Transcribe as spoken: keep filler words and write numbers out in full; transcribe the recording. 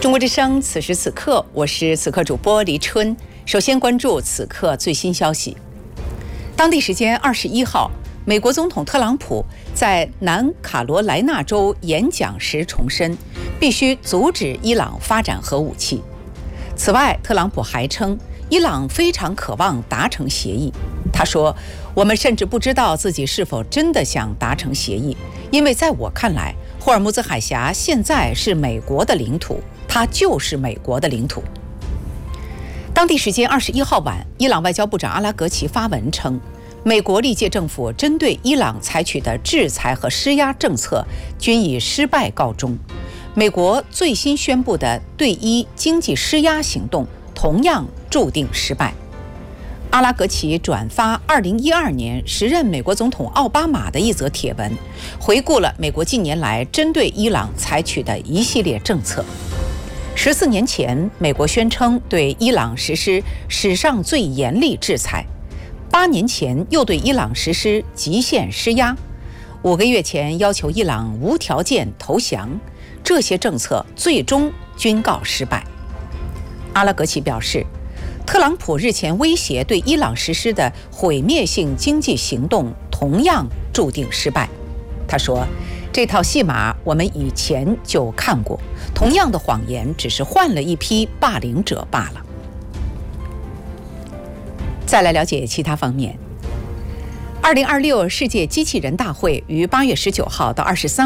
中国之声，此时此刻，我是此刻主播黎春。首先关注此刻最新消息。当地时间二十一号，美国总统特朗普在南卡罗来纳州演讲时重申，必须阻止伊朗发展核武器。此外，特朗普还称，伊朗非常渴望达成协议。他说：“我们甚至不知道自己是否真的想达成协议，因为在我看来，霍尔木兹海峡现在是美国的领土。”它就是美国的领土。当地时间二十一号晚，伊朗外交部长阿拉格齐发文称，美国历届政府针对伊朗采取的制裁和施压政策均以失败告终。美国最新宣布的对伊经济施压行动同样注定失败。阿拉格齐转发二零一二年时任美国总统奥巴马的一则帖文，回顾了美国近年来针对伊朗采取的一系列政策。十四年前，美国宣称对伊朗实施史上最严厉制裁；八年前又对伊朗实施极限施压；五个月前要求伊朗无条件投降。这些政策最终均告失败。阿拉格齐表示，特朗普日前威胁对伊朗实施的毁灭性经济行动同样注定失败。他说，这套戏码我们以前就看过，同样的谎言只是换了一批霸凌者罢了。再来了解其他方面。二零二六世界机器人大会于八月十九号到二十三